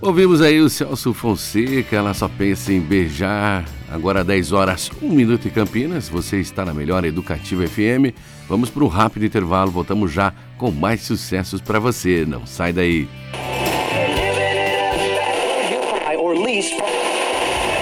Ouvimos aí o Celso Fonseca, ela só pensa em beijar. Agora 10 horas, 1 minuto em Campinas. Você está na melhor Educativa FM. Vamos para um rápido intervalo. Voltamos já com mais sucessos para você. Não sai daí.